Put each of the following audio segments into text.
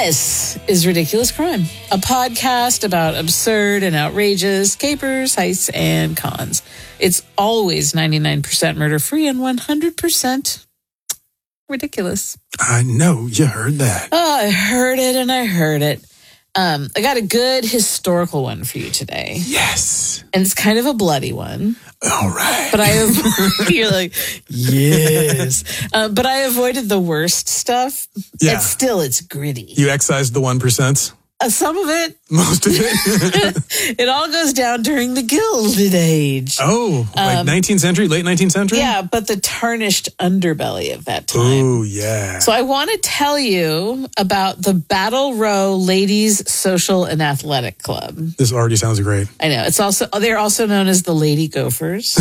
This is Ridiculous Crime, a podcast about absurd and outrageous capers, heists, and cons. It's always 99% murder-free and 100% ridiculous. I know, you heard that. Oh, I heard it and I heard it. I got a good historical one for you today. Yes. And it's kind of a bloody one. All right. But you're like, yes. But I avoided the worst stuff. Yeah. It's gritty. You excised the 1%? Some of it. Most of it? It all goes down during the Gilded Age. Oh, like 19th century, late 19th century? Yeah, but the tarnished underbelly of that time. Oh, yeah. So I want to tell you about the Battle Row Ladies Social and Athletic Club. This already sounds great. I know. They're also known as the Lady Gophers.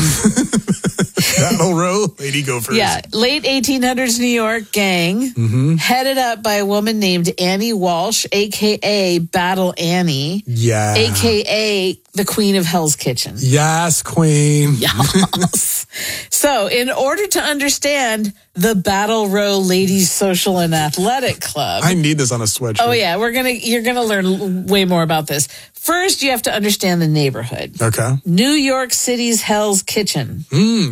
Battle Row, Lady Gophers. Yeah, late 1800s New York gang, headed up by a woman named Annie Walsh, a.k.a. Battle Annie, Yeah. a.k.a. the Queen of Hell's Kitchen. Yes, Queen. Yes. So, in order to understand the Battle Row Ladies Social and Athletic Club, I need this on a sweatshirt. oh yeah, you're gonna learn way more about this. First, you have to understand the neighborhood. Okay. New York City's Hell's Kitchen.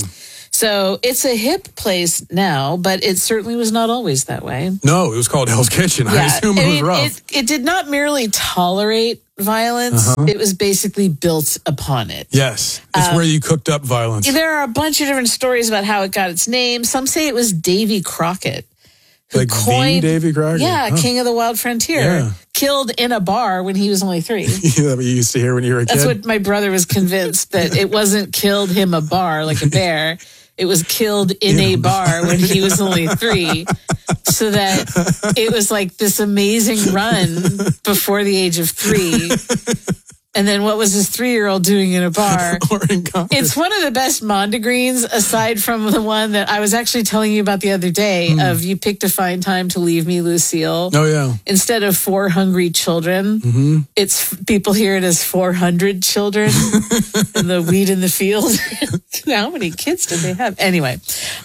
So it's a hip place now, but it certainly was not always that way. No, it was called Hell's Kitchen. I assume it was rough. It did not merely tolerate violence. It was basically built upon it. Yes. It's where you cooked up violence. There are a bunch of different stories about how it got its name. Some say it was Davy Crockett. Like the Davy Crockett? Yeah, King of the Wild Frontier. Yeah. Killed in a bar when he was only 3. That what you used to hear when you were a kid? That's what my brother was convinced, that it wasn't killed him a bar like a bear. It was killed in a bar when he was only 3. So that it was like this amazing run before the age of 3. And then what was this 3-year-old doing in a bar? Or in college. It's one of the best Mondegreens, aside from the one that I was actually telling you about the other day of You Picked a Fine Time to Leave Me, Lucille. Oh, yeah. Instead of 4 hungry children, it's people hear it as 400 children and the weed in the field. How many kids did they have? Anyway,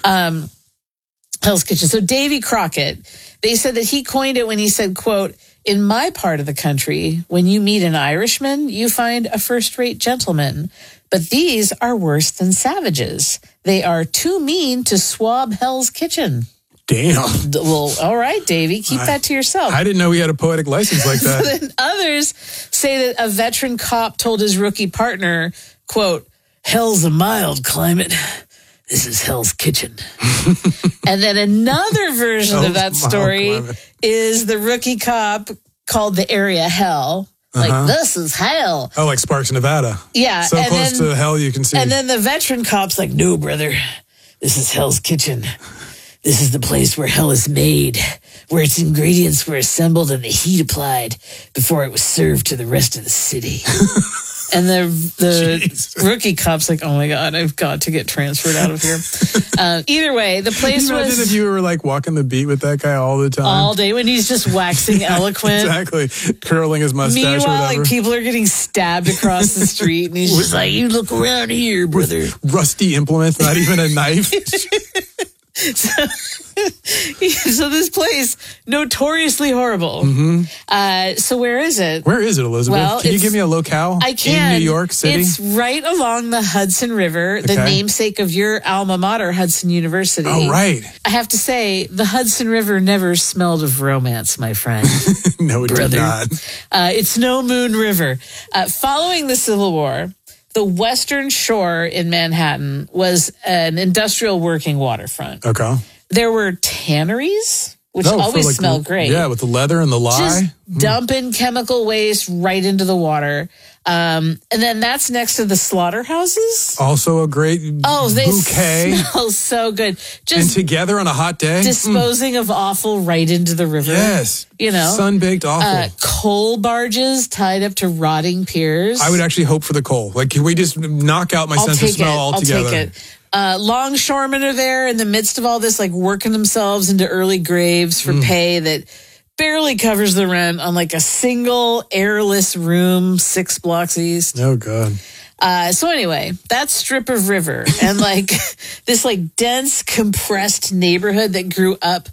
Hell's Kitchen. So Davy Crockett, they said that he coined it when he said, quote, "In my part of the country, when you meet an Irishman, you find a first-rate gentleman. But these are worse than savages. They are too mean to swab Hell's Kitchen." Damn. Well, all right, Davy, keep that to yourself. I didn't know we had a poetic license like that. So then others say that a veteran cop told his rookie partner, quote, "Hell's a mild climate. This is Hell's Kitchen." And then another version of that story is the rookie cop called the area Hell. Like, this is hell. Oh, like Sparks, Nevada. Yeah. So close to hell you can see. And then the veteran cop's like, "No, brother, this is Hell's Kitchen. This is the place where hell is made, where its ingredients were assembled and the heat applied before it was served to the rest of the city." And the rookie cop's like, "Oh my God, I've got to get transferred out of here." Either way, the place Imagine was... if you were like walking the beat with that guy all the time. all day when he's just waxing eloquent. Exactly. Curling his mustache or Meanwhile, whatever. like, people are getting stabbed across the street and he's just like, "You look around here, brother." Rusty implements, not even a knife. So this place, notoriously horrible. So where is it? Where is it, Elizabeth? Well, can you give me a locale? I can. In New York City? It's right along the Hudson River, the Okay. namesake of your alma mater, Hudson University. Oh, right. I have to say, the Hudson River never smelled of romance, my friend. No, it Brother. did not. It's no Moon River. Following the Civil War, the Western Shore in Manhattan was an industrial working waterfront. Okay. There were tanneries, which No, for always like smell the- great. Yeah, with the leather and the lye. Just dumping chemical waste right into the water. And then that's next to the slaughterhouses. Also a great They bouquet. smell so good. And Just together on a hot day. disposing of offal right into the river. Yes. You know. Sun-baked awful. Coal barges tied up to rotting piers. I would actually hope for the coal. Like, can we just knock out my sense of smell altogether? I'll take it. Longshoremen are there in the midst of all this, like working themselves into early graves for pay that barely covers the rent on like a single airless room 6 blocks east. Oh, God. So anyway, that strip of river and like this like dense compressed neighborhood that grew up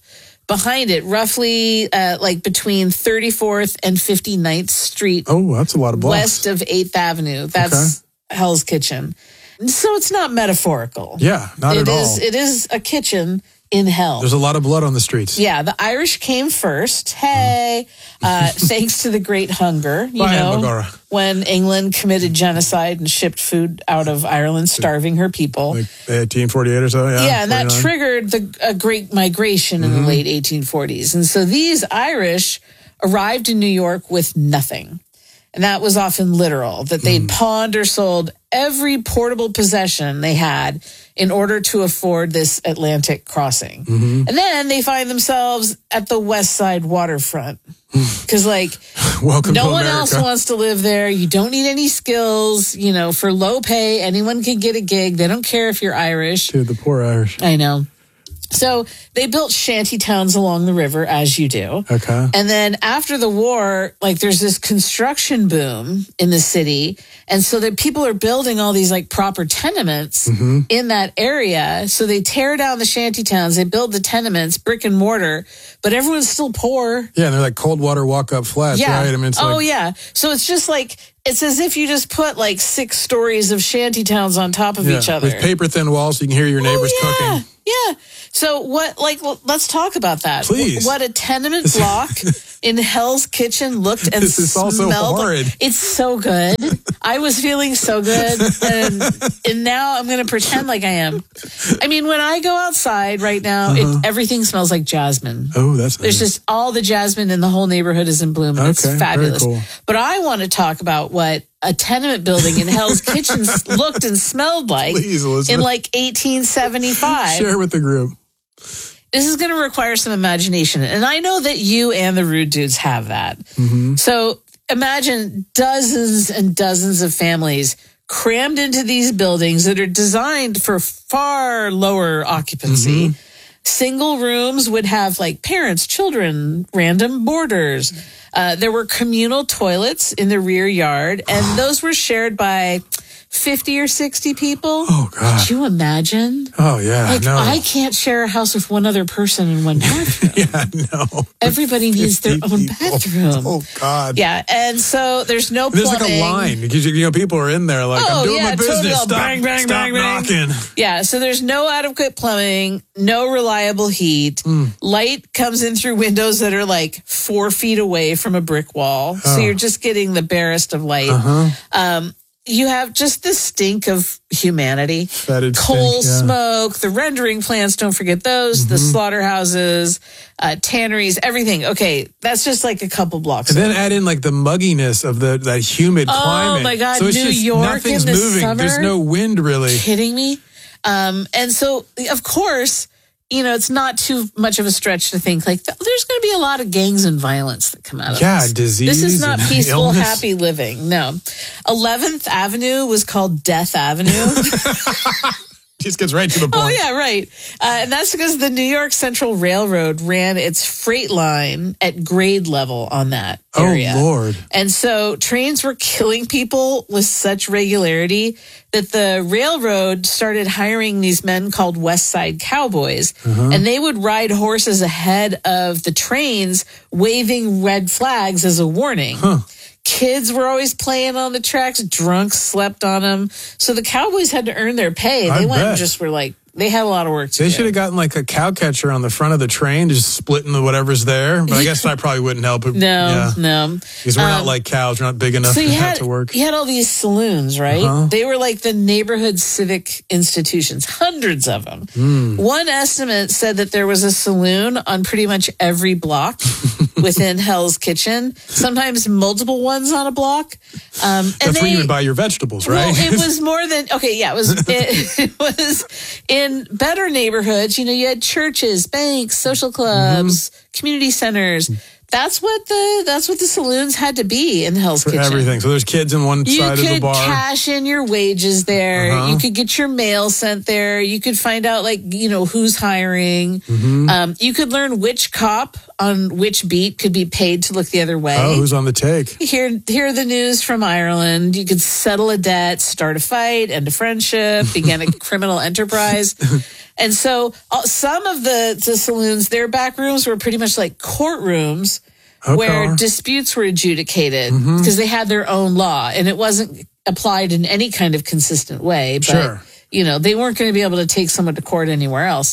behind it, roughly like between 34th and 59th Street. Oh, that's a lot of blocks. West of 8th Avenue. That's Hell's Kitchen. So it's not metaphorical. Yeah, not at all. It is a kitchen in hell. There's a lot of blood on the streets. Yeah, the Irish came first. Hey, thanks to the Great Hunger, when England committed genocide and shipped food out of Ireland, starving her people. Like 1848 or so, yeah. Yeah, and 49. that triggered a great migration in the late 1840s. And so these Irish arrived in New York with nothing. And that was often literal, that they'd pawned or sold every portable possession they had in order to afford this Atlantic crossing. And then they find themselves at the West Side waterfront. Because, welcome no to one America. else wants to live there. You don't need any skills. For low pay, anyone can get a gig. They don't care if you're Irish. Dude, the poor Irish. I know. So they built shanty towns along the river, as you do. Okay. And then after the war, there's this construction boom in the city. And so that people are building all these proper tenements in that area. So they tear down the shanty towns. They build the tenements, brick and mortar, but everyone's still poor. Yeah, and they're like cold water walk-up flats, Yeah. right? I mean, it's yeah. So it's just it's as if you just put 6 stories of shanty towns on top of each other. With paper-thin walls so you can hear your neighbors cooking. Yeah. So let's talk about that. Please. What a tenement block in Hell's Kitchen looked and This is smelled. also horrid. It's so good. I was feeling so good. And now I'm going to pretend like I am. I mean, when I go outside right now, everything smells like jasmine. Oh, that's There's nice. just all the jasmine in the whole neighborhood is in bloom. And it's Okay, fabulous. very cool. But I want to talk about what a tenement building in Hell's Kitchen looked and smelled like Please, Elizabeth. in 1875. Share with the group. This is going to require some imagination. And I know that you and the Rude Dudes have that. So imagine dozens and dozens of families crammed into these buildings that are designed for far lower occupancy. Single rooms would have parents, children, random boarders. There were communal toilets in the rear yard, and those were shared by 50 or 60 people. Oh, God. Could you imagine? Oh, yeah, no. I can't share a house with one other person in one bathroom. Yeah, no. Everybody needs their 50 own people. bathroom. Oh, God. Yeah, and so there's no There's plumbing. a line because people are in there I'm doing my business. Totally. Stop, Bang, bang, stop bang, bang. knocking. Yeah, so there's no adequate plumbing, no reliable heat. Light comes in through windows that are 4 feet away from a brick wall. So you're just getting the barest of light. You have just the stink of humanity. Fetid Coal stink, yeah. smoke, the rendering plants, don't forget those, the slaughterhouses, tanneries, everything. Okay, that's just a couple blocks. And then add in the mugginess of that humid climate. Oh my God, so it's New just York nothing's in the moving. summer? There's no wind really. Kidding me? And so, of course, it's not too much of a stretch to think there's going to be a lot of gangs and violence that come out of this. Disease. This is not and peaceful, illness. happy living. No. 11th Avenue was called Death Avenue. Just gets right to the point. Oh, yeah, right. And that's because the New York Central Railroad ran its freight line at grade level on that area. Oh, Lord. And so trains were killing people with such regularity that the railroad started hiring these men called West Side Cowboys. And they would ride horses ahead of the trains, waving red flags as a warning. Kids were always playing on the tracks. Drunks slept on them. So the Cowboys had to earn their pay. I They went and bet. just were they had a lot of work to They do. should have gotten a cow catcher on the front of the train, just splitting the whatever's there. But I guess that probably wouldn't help. No. Because we're not like cows. We're not big enough So for you that had, to work. you had all these saloons, right? They were like the neighborhood civic institutions, hundreds of them. One estimate said that there was a saloon on pretty much every block within Hell's Kitchen, sometimes multiple ones on a block. That's where you would buy your vegetables, right? Well, it was more than, it was in better neighborhoods. You had churches, banks, social clubs, community centers. That's what the saloons had to be in Hell's For Kitchen. everything. So there's kids in one You side of the could bar. cash in your wages there. You could get your mail sent there. You could find out who's hiring. You could learn which cop on which beat could be paid to look the other way. Oh, who's on the take? Hear the news from Ireland. You could settle a debt, start a fight, end a friendship, begin a criminal enterprise. And so some of the saloons, their back rooms were pretty much like courtrooms where disputes were adjudicated because they had their own law and it wasn't applied in any kind of consistent way. But, they weren't going to be able to take someone to court anywhere else.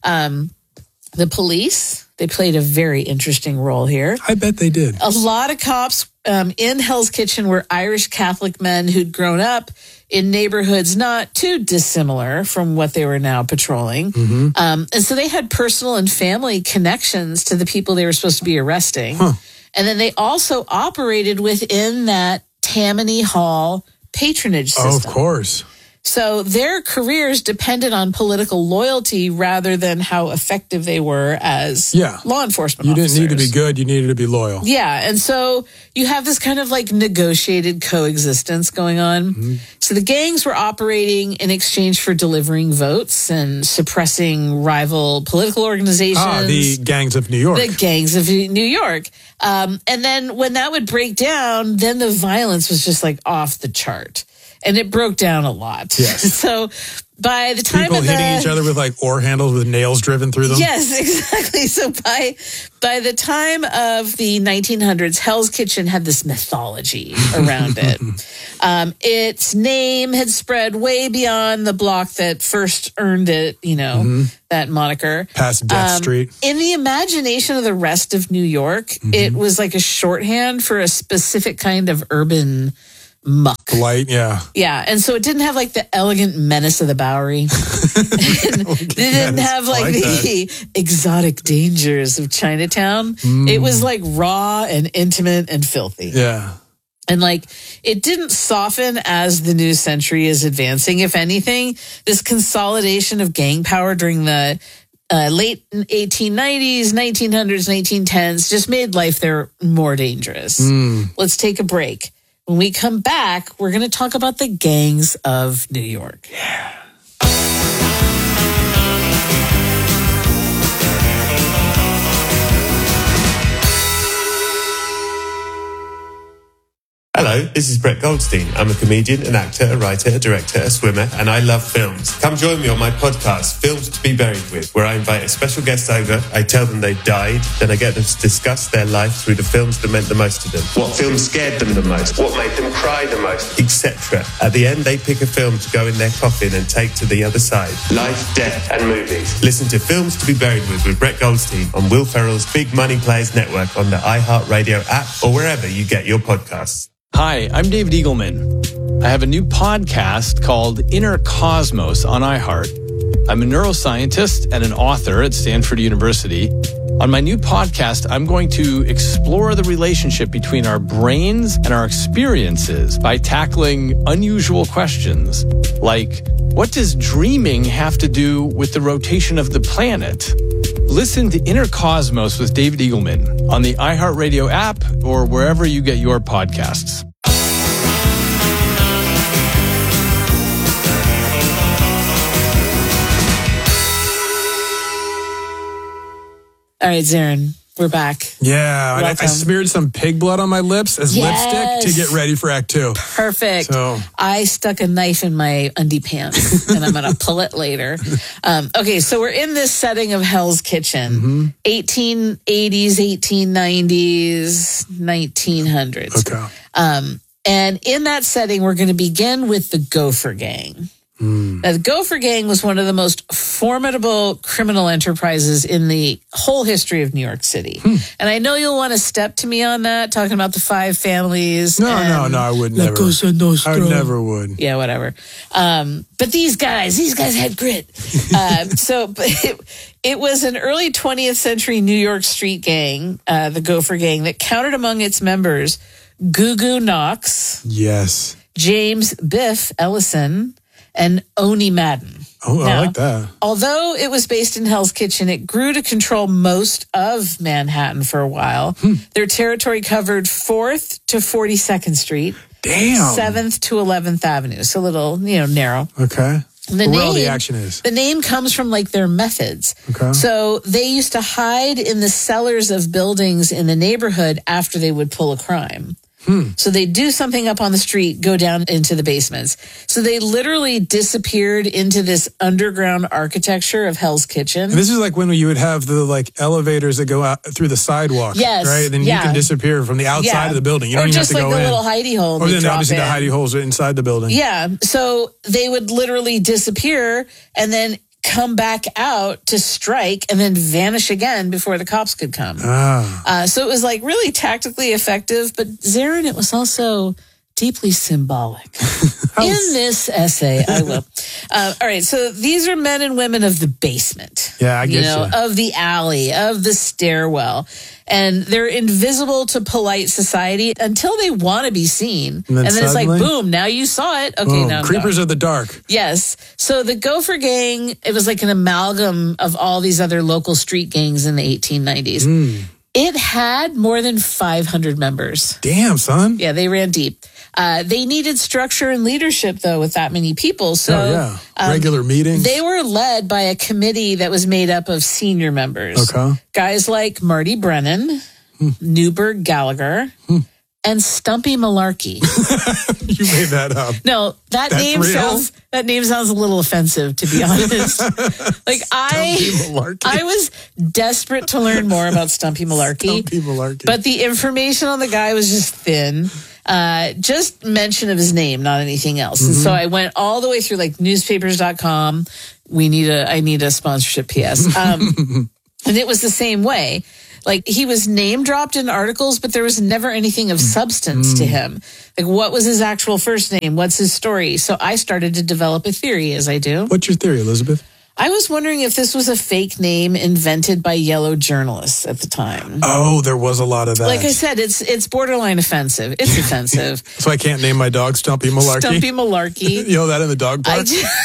The police, they played a very interesting role here. I bet they did. A lot of cops in Hell's Kitchen were Irish Catholic men who'd grown up in neighborhoods not too dissimilar from what they were now patrolling. And so they had personal and family connections to the people they were supposed to be arresting. And then they also operated within that Tammany Hall patronage system. Oh, of course. So their careers depended on political loyalty rather than how effective they were as law enforcement officers. You didn't need to be good. You needed to be loyal. Yeah. And so you have this kind of like negotiated coexistence going on. So the gangs were operating in exchange for delivering votes and suppressing rival political organizations. The gangs of New York. The gangs of New York. And then when that would break down, then the violence was just like off the chart. And it broke down a lot. Yes. So by the time people hitting each other with like oar handles with nails driven through them. Yes, exactly. So by the time of the 1900s, Hell's Kitchen had this mythology around it. Its name had spread way beyond the block that first earned it, that moniker. Past Death Street. In the imagination of the rest of New York, it was like a shorthand for a specific kind of urban muck. Light, yeah. Yeah, and so it didn't have like the elegant menace of the Bowery. It didn't have like the exotic dangers of Chinatown. It was like raw and intimate and filthy. Yeah. And like it didn't soften as the new century is advancing. If anything, this consolidation of gang power during the late 1890s, 1900s, 1910s just made life there more dangerous. Let's take a break. When we come back, we're going to talk about the gangs of New York. Yeah. Hello, this is Brett Goldstein. I'm a comedian, an actor, a writer, a director, a swimmer, and I love films. Come join me on my podcast, Films to be Buried With, where I invite a special guest over, I tell them they died, then I get them to discuss their life through the films that meant the most to them. What films scared them the most? What made them cry the most? Etc. At the end, they pick a film to go in their coffin and take to the other side. Life, death, and movies. Listen to Films to be Buried with Brett Goldstein on Will Ferrell's Big Money Players Network on the iHeartRadio app or wherever you get your podcasts. Hi, I'm David Eagleman. I have a new podcast called Inner Cosmos on iHeart. I'm a neuroscientist and an author at Stanford University. On my new podcast, I'm going to explore the relationship between our brains and our experiences by tackling unusual questions like, what does dreaming have to do with the rotation of the planet? Listen to Inner Cosmos with David Eagleman on the iHeartRadio app or wherever you get your podcasts. All right, Zarin, we're back. Yeah, I smeared some pig blood on my lips as lipstick to get ready for Act 2. Perfect. So I stuck a knife in my undie pants, and I'm going to pull it later. Okay, so we're in this setting of Hell's Kitchen, 1880s, 1890s, 1900s. Okay. And in that setting, we're going to begin with the Gopher Gang. Now, the Gopher Gang was one of the most formidable criminal enterprises in the whole history of New York City. And I know you'll want to step to me on that, talking about the 5 families. No, I would never. I never would. Yeah, whatever. But these guys had grit. It was an early 20th century New York street gang, the Gopher Gang, that counted among its members Goo Goo Knox. Yes. James Biff Ellison. And Oni Madden. Oh, now, I like that. Although it was based in Hell's Kitchen, it grew to control most of Manhattan for a while. Their territory covered 4th to 42nd Street. Damn. 7th to 11th Avenue. So a little, narrow. Okay. Where all the action is. The name comes from like their methods. Okay. So they used to hide in the cellars of buildings in the neighborhood after they would pull a crime. So they do something up on the street, go down into the basements. So they literally disappeared into this underground architecture of Hell's Kitchen. And this is like when you would have the like elevators that go out through the sidewalk. Yes. Right? Then you can disappear from the outside of the building. You don't or even just have to like go the in. little hidey hole. Or then drop obviously in. the hidey holes are inside the building. Yeah. So they would literally disappear and then come back out to strike and then vanish again before the cops could come. So it was like really tactically effective, but Zarin, it was also deeply symbolic. In this essay, I will. All right. So these are men and women of the basement. Yeah, I get you. Of the alley, of the stairwell. And they're invisible to polite society until they want to be seen. And then it's like, boom, now you saw it. Okay, now I'm Creepers gone. of the dark. Yes. So the Gopher Gang, it was like an amalgam of all these other local street gangs in the 1890s. It had more than 500 members. Damn, son. Yeah, they ran deep. They needed structure and leadership, though, with that many people. So regular meetings. They were led by a committee that was made up of senior members. Okay. Guys like Marty Brennan, Newberg Gallagher, and Stumpy Malarkey. You made that up. No, that name sounds a little offensive, to be honest. Like I was desperate to learn more about Stumpy Malarkey. But the information on the guy was just thin. Just mention of his name, not anything else. And so I went all the way through like newspapers.com. I need a sponsorship PS. And it was the same way. Like he was name dropped in articles, but there was never anything of substance to him. Like what was his actual first name? What's his story? So I started to develop a theory, as I do. What's your theory, Elizabeth? I was wondering if this was a fake name invented by yellow journalists at the time. Oh, there was a lot of that. Like I said, it's borderline offensive. It's offensive. So I can't name my dog Stumpy Malarkey? Stumpy Malarkey. You know that in the dog park?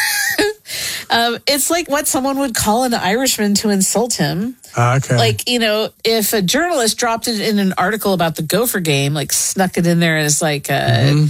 It's like what someone would call an Irishman to insult him. Okay. Like, if a journalist dropped it in an article about the Gopher game, like snuck it in there as like a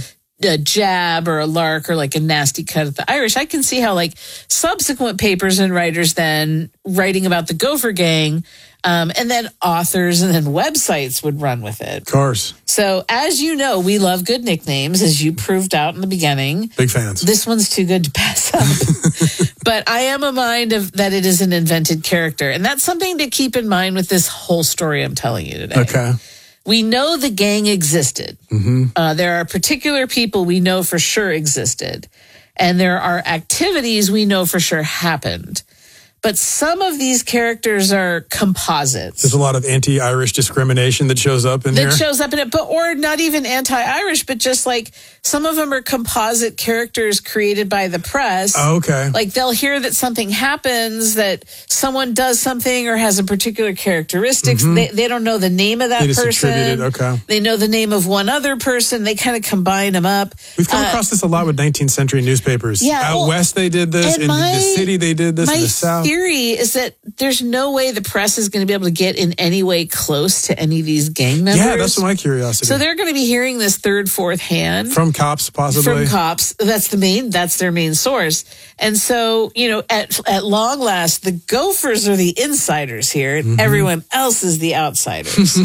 jab or a lark or like a nasty cut at the Irish, I can see how like subsequent papers and writers then writing about the Gopher Gang, and then authors and then websites would run with it. Of course. So as you know, we love good nicknames, as you proved out in the beginning. Big fans. This one's too good to pass up. But I am a mind of that it is an invented character. And that's something to keep in mind with this whole story I'm telling you today. Okay. We know the gang existed. There are particular people we know for sure existed. And there are activities we know for sure happened. But some of these characters are composites. There's a lot of anti-Irish discrimination that shows up in here. That shows up in it, or not even anti-Irish, but just like some of them are composite characters created by the press. Oh, okay. Like they'll hear that something happens, that someone does something or has a particular characteristics. They don't know the name of that They just person. attribute it. Okay. They know the name of one other person. They kind of combine them up. We've come across this a lot with 19th century newspapers. Yeah, Out west they did this. In the city they did this. In the south. My theory is that there's no way the press is going to be able to get in any way close to any of these gang members. Yeah, that's my curiosity. So they're going to be hearing this third, fourth hand. From cops, possibly. From cops. That's their main source. And so, at long last, the Gophers are the insiders here, and everyone else is the outsiders.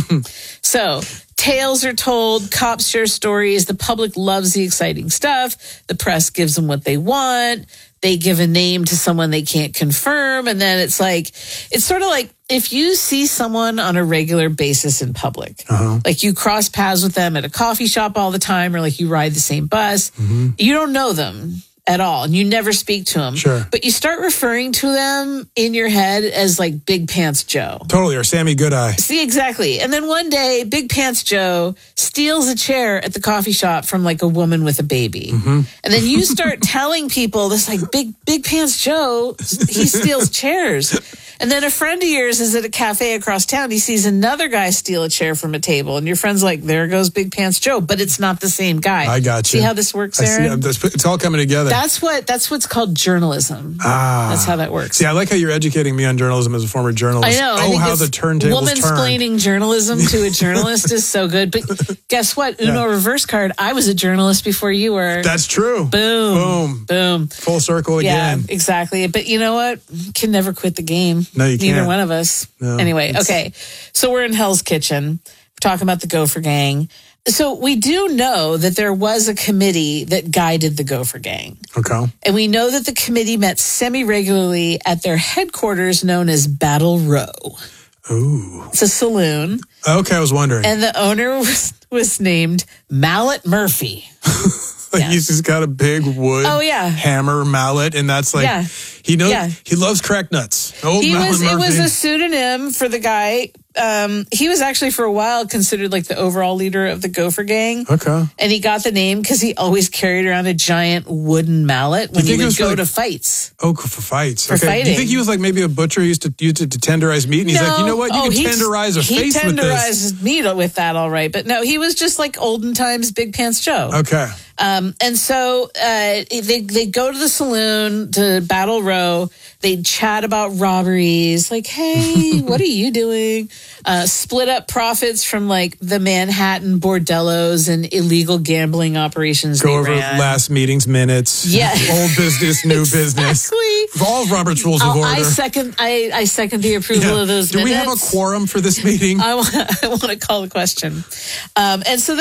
So tales are told, cops share stories, the public loves the exciting stuff, the press gives them what they want, they give a name to someone they can't confirm, and then it's sort of like if you see someone on a regular basis in public, like you cross paths with them at a coffee shop all the time, or like you ride the same bus, you don't know them at all, and you never speak to them. Sure. But you start referring to them in your head as like Big Pants Joe. Totally, or Sammy Goodeye. See, exactly. And then one day, Big Pants Joe steals a chair at the coffee shop from like a woman with a baby. And then you start telling people this like Big Pants Joe, he steals chairs. And then a friend of yours is at a cafe across town. He sees another guy steal a chair from a table. And your friend's like, there goes Big Pants Joe. But it's not the same guy. I got you. See how this works, Aaron? It's all coming together. That's what's called journalism. That's how that works. See, I like how you're educating me on journalism as a former journalist. I know. How the turntables turn. Woman-splaining journalism to a journalist is so good. But guess what? Uno reverse card. I was a journalist before you were. That's true. Boom. Full circle again. Yeah, exactly. But you know what? You can never quit the game. No, you can't. Neither one of us. No, anyway, okay. So we're in Hell's Kitchen. We're talking about the Gopher Gang. So we do know that there was a committee that guided the Gopher Gang. Okay. And we know that the committee met semi-regularly at their headquarters known as Battle Row. Ooh. It's a saloon. Okay, I was wondering. And the owner was named Mallet Murphy. He's just got a big wood hammer mallet, and that's like he knows he loves crack nuts. It was a pseudonym for the guy. He was actually for a while considered like the overall leader of the Gopher Gang. Okay. And he got the name because he always carried around a giant wooden mallet when he would go to fights. Oh, for fights. For fighting. Do you think he was like maybe a butcher who used to use it to tenderize meat? And he's like, you know what? You can tenderize a face with this. He tenderized meat with that, all right. But no, he was just like olden times Big Pants Joe. Okay. And so they go to the saloon, to Battle Row. They chat about robberies. Like, hey, what are you doing? Split up profits from like the Manhattan bordellos and illegal gambling operations. Go over last meeting's minutes. Yeah. Old business, new business. All of Robert's Rules of Order. I second the approval of those minutes. Do we have a quorum for this meeting? I want to call the question. And so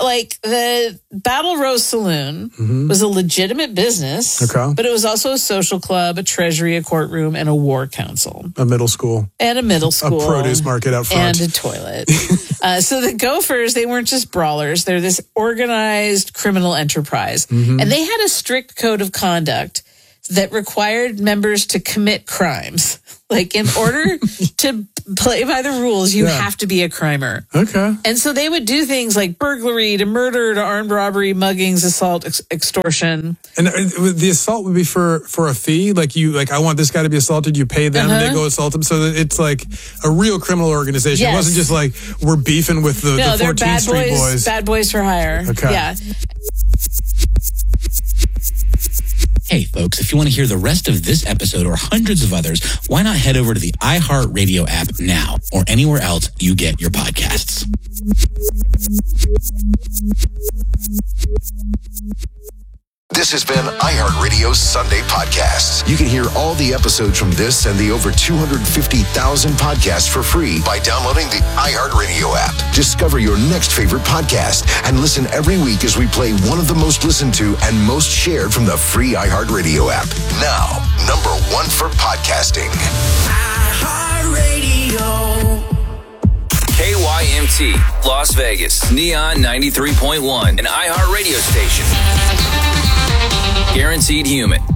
the Battle Row Saloon was a legitimate business, but it was also a social club, a treasury, a courtroom, and a war council. A middle school. And a middle school. A produce market out front. And a toilet. So the Gophers, they weren't just brawlers. They're this organized criminal enterprise. And they had a strict code of conduct that required members to commit crimes. Like, in order to play by the rules, you have to be a crimer. Okay. And so they would do things like burglary, to murder, to armed robbery, muggings, assault, extortion. And the assault would be for a fee? I want this guy to be assaulted, you pay them, and they go assault him. So that it's like a real criminal organization. Yes. It wasn't just like, we're beefing with the 14th Street boys. Bad boys for hire. Okay. Yeah. Hey, folks, if you want to hear the rest of this episode or hundreds of others, why not head over to the iHeartRadio app now or anywhere else you get your podcasts. This has been iHeartRadio's Sunday Podcasts. You can hear all the episodes from this and the over 250,000 podcasts for free by downloading the iHeartRadio app. Discover your next favorite podcast and listen every week as we play one of the most listened to and most shared from the free iHeartRadio app. Now, number one for podcasting. iHeartRadio. KYMT, Las Vegas, Neon 93.1, an iHeartRadio station. Guaranteed human.